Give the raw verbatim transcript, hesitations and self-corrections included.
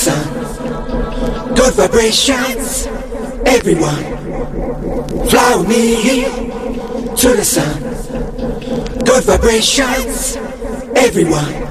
sun. Good vibrations, everyone. Fly with me to the sun. Good vibrations, everyone.